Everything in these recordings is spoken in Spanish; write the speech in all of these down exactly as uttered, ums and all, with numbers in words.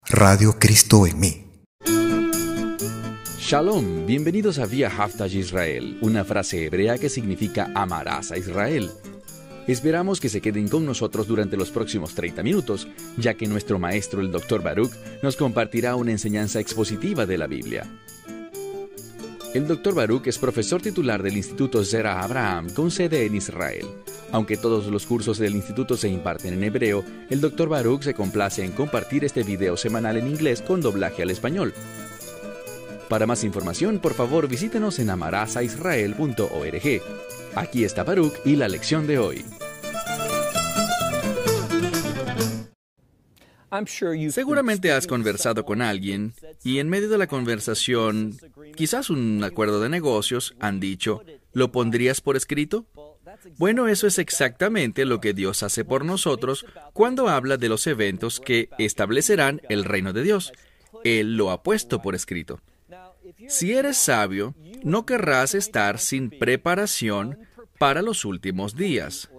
Radio Cristo en mí. Shalom, bienvenidos a Vía Haftaj Israel, una frase hebrea que significa amarás a Israel. Esperamos que se queden con nosotros durante los próximos treinta minutos, ya que nuestro maestro, el doctor Baruch, nos compartirá una enseñanza expositiva de la Biblia. El doctor Baruch es profesor titular del Instituto Zera Abraham, con sede en Israel. Aunque todos los cursos del instituto se imparten en hebreo, el doctor Baruch se complace en compartir este video semanal en inglés con doblaje al español. Para más información, por favor, visítenos en amarasaisrael punto org. Aquí está Baruch y la lección de hoy. Seguramente has conversado con alguien y en medio de la conversación, quizás un acuerdo de negocios, han dicho, ¿lo pondrías por escrito? Bueno, eso es exactamente lo que Dios hace por nosotros cuando habla de los eventos que establecerán el reino de Dios. Él lo ha puesto por escrito. Si eres sabio, no querrás estar sin preparación para los últimos días.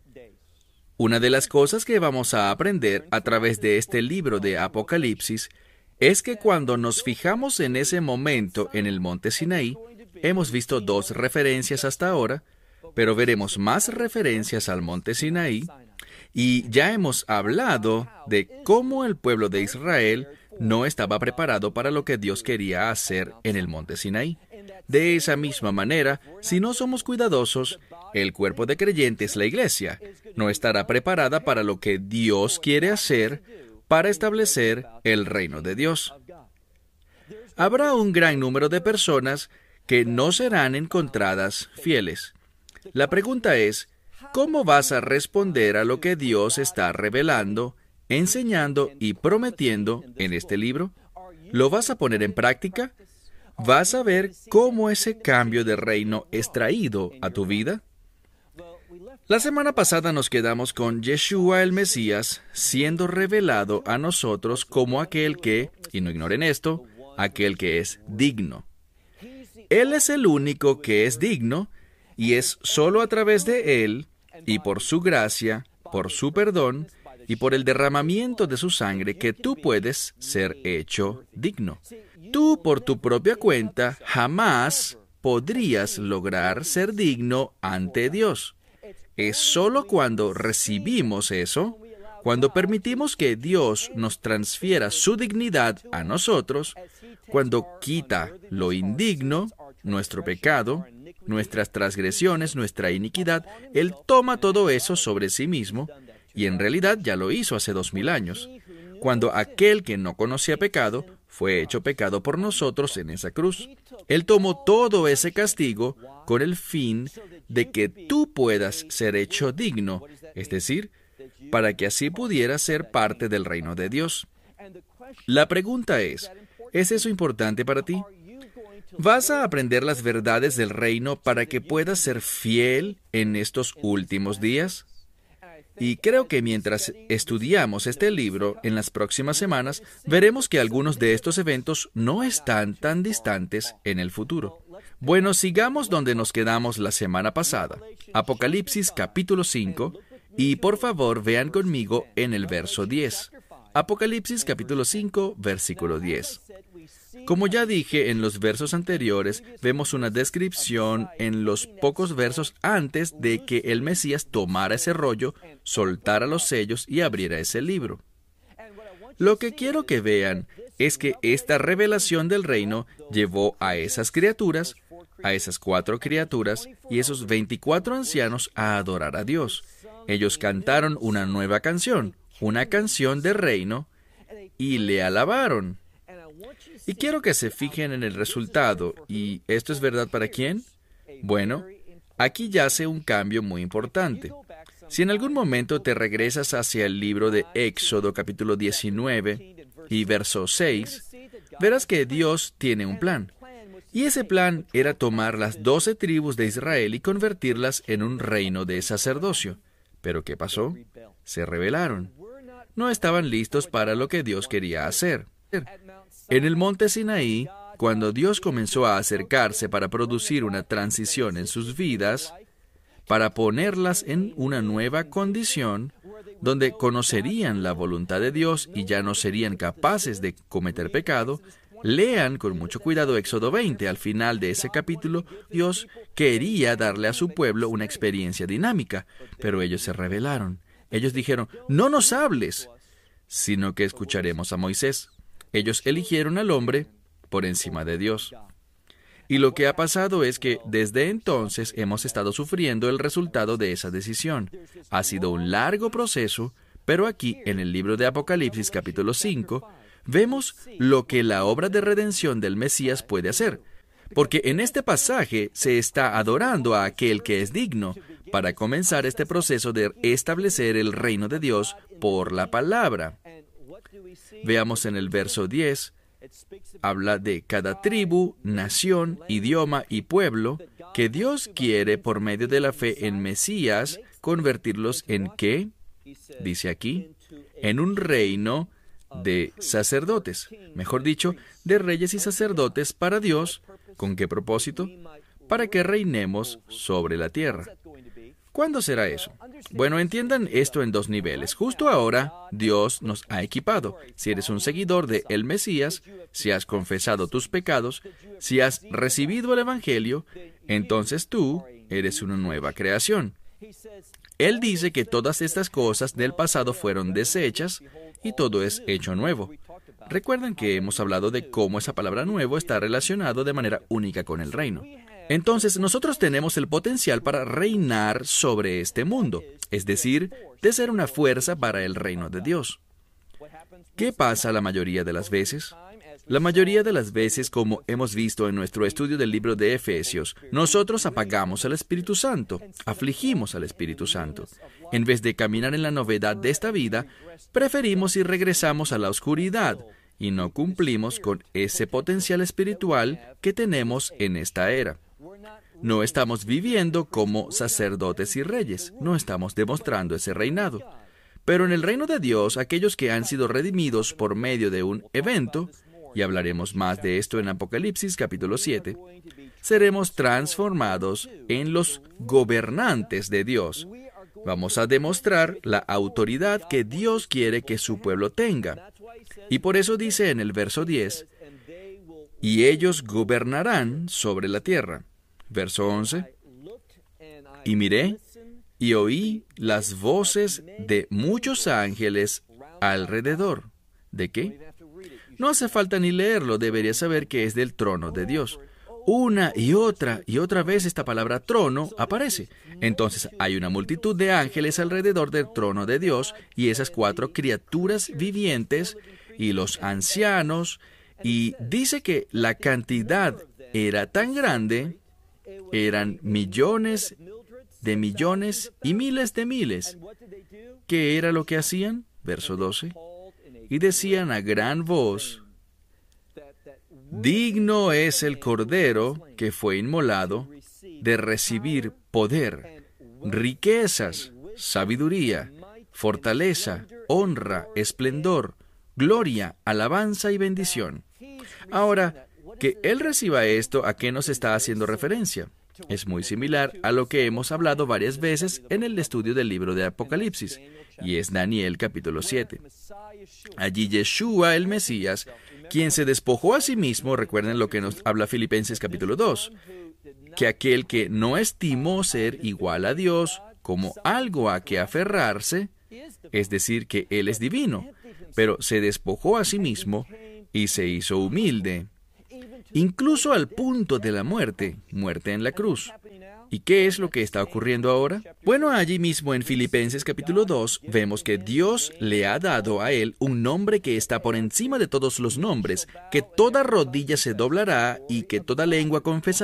Una de las cosas que vamos a aprender a través de este libro de Apocalipsis es que cuando nos fijamos en ese momento en el monte Sinaí, hemos visto dos referencias hasta ahora, pero veremos más referencias al monte Sinaí, y ya hemos hablado de cómo el pueblo de Israel no estaba preparado para lo que Dios quería hacer en el monte Sinaí. De esa misma manera, si no somos cuidadosos, el cuerpo de creyentes, la iglesia, no estará preparada para lo que Dios quiere hacer para establecer el reino de Dios. Habrá un gran número de personas que no serán encontradas fieles. La pregunta es, ¿cómo vas a responder a lo que Dios está revelando, enseñando y prometiendo en este libro? ¿Lo vas a poner en práctica? ¿Vas a ver cómo ese cambio de reino es traído a tu vida? La semana pasada nos quedamos con Yeshua el Mesías siendo revelado a nosotros como aquel que, y no ignoren esto, aquel que es digno. Él es el único que es digno, y es solo a través de Él, y por su gracia, por su perdón, y por el derramamiento de su sangre que tú puedes ser hecho digno. Tú, por tu propia cuenta, jamás podrías lograr ser digno ante Dios. Es solo cuando recibimos eso, cuando permitimos que Dios nos transfiera su dignidad a nosotros, cuando quita lo indigno, nuestro pecado, nuestras transgresiones, nuestra iniquidad, Él toma todo eso sobre sí mismo, y en realidad ya lo hizo hace dos mil años, cuando aquel que no conocía pecado fue hecho pecado por nosotros en esa cruz. Él tomó todo ese castigo con el fin de que tú puedas ser hecho digno, es decir, para que así pudieras ser parte del reino de Dios. La pregunta es, ¿es eso importante para ti? ¿Vas a aprender las verdades del reino para que puedas ser fiel en estos últimos días? Y creo que mientras estudiamos este libro en las próximas semanas, veremos que algunos de estos eventos no están tan distantes en el futuro. Bueno, sigamos donde nos quedamos la semana pasada. Apocalipsis capítulo cinco, y por favor vean conmigo en el verso diez. Apocalipsis capítulo cinco, versículo diez. Como ya dije en los versos anteriores, vemos una descripción en los pocos versos antes de que el Mesías tomara ese rollo, soltara los sellos y abriera ese libro. Lo que quiero que vean es que esta revelación del reino llevó a esas criaturas, a esas cuatro criaturas y esos veinticuatro ancianos a adorar a Dios. Ellos cantaron una nueva canción, una canción de reino, y le alabaron. Y quiero que se fijen en el resultado. ¿Y esto es verdad para quién? Bueno, aquí yace un cambio muy importante. Si en algún momento te regresas hacia el libro de Éxodo capítulo diecinueve y verso seis, verás que Dios tiene un plan. Y ese plan era tomar las doce tribus de Israel y convertirlas en un reino de sacerdocio. ¿Pero qué pasó? Se rebelaron. No estaban listos para lo que Dios quería hacer. En el monte Sinaí, cuando Dios comenzó a acercarse para producir una transición en sus vidas, para ponerlas en una nueva condición donde conocerían la voluntad de Dios y ya no serían capaces de cometer pecado. Lean con mucho cuidado Éxodo veinte. Al final de ese capítulo, Dios quería darle a su pueblo una experiencia dinámica, pero ellos se rebelaron. Ellos dijeron, no nos hables, sino que escucharemos a Moisés. Ellos eligieron al hombre por encima de Dios. Y lo que ha pasado es que desde entonces hemos estado sufriendo el resultado de esa decisión. Ha sido un largo proceso, pero aquí en el libro de Apocalipsis capítulo cinco, vemos lo que la obra de redención del Mesías puede hacer. Porque en este pasaje se está adorando a aquel que es digno para comenzar este proceso de establecer el reino de Dios por la palabra. Veamos en el verso diez, habla de cada tribu, nación, idioma y pueblo que Dios quiere por medio de la fe en Mesías convertirlos en ¿qué? Dice aquí, en un reino de sacerdotes, mejor dicho, de reyes y sacerdotes para Dios. ¿Con qué propósito? Para que reinemos sobre la tierra. ¿Cuándo será eso? Bueno, entiendan esto en dos niveles. Justo ahora, Dios nos ha equipado. Si eres un seguidor de el Mesías, si has confesado tus pecados, si has recibido el Evangelio, entonces tú eres una nueva creación. Él dice que todas estas cosas del pasado fueron deshechas y todo es hecho nuevo. Recuerden que hemos hablado de cómo esa palabra nuevo está relacionado de manera única con el reino. Entonces, nosotros tenemos el potencial para reinar sobre este mundo, es decir, de ser una fuerza para el reino de Dios. ¿Qué pasa la mayoría de las veces? La mayoría de las veces, como hemos visto en nuestro estudio del libro de Efesios, nosotros apagamos al Espíritu Santo, afligimos al Espíritu Santo. En vez de caminar en la novedad de esta vida, preferimos y regresamos a la oscuridad, y no cumplimos con ese potencial espiritual que tenemos en esta era. No estamos viviendo como sacerdotes y reyes, no estamos demostrando ese reinado. Pero en el reino de Dios, aquellos que han sido redimidos por medio de un evento, y hablaremos más de esto en Apocalipsis capítulo siete, seremos transformados en los gobernantes de Dios. Vamos a demostrar la autoridad que Dios quiere que su pueblo tenga. Y por eso dice en el verso diez, y ellos gobernarán sobre la tierra. Verso once, y miré y oí las voces de muchos ángeles alrededor. ¿De qué? No hace falta ni leerlo, debería saber que es del trono de Dios. Una y otra y otra vez esta palabra trono aparece. Entonces hay una multitud de ángeles alrededor del trono de Dios y esas cuatro criaturas vivientes y los ancianos, y dice que la cantidad era tan grande, eran millones de millones y miles de miles. ¿Qué era lo que hacían? Verso doce. Y decían a gran voz, digno es el Cordero que fue inmolado de recibir poder, riquezas, sabiduría, fortaleza, honra, esplendor, gloria, alabanza y bendición. Ahora, que Él reciba esto, ¿a qué nos está haciendo referencia? Es muy similar a lo que hemos hablado varias veces en el estudio del libro de Apocalipsis, y es Daniel capítulo siete. Allí Yeshua, el Mesías, quien se despojó a sí mismo, recuerden lo que nos habla Filipenses capítulo dos, que aquel que no estimó ser igual a Dios como algo a que aferrarse, es decir, que Él es divino, pero se despojó a sí mismo y se hizo humilde, incluso al punto de la muerte, muerte en la cruz. ¿Y qué es lo que está ocurriendo ahora? Bueno, allí mismo en Filipenses capítulo dos vemos que Dios le ha dado a Él un nombre que está por encima de todos los nombres, que toda rodilla se doblará y que toda lengua confesará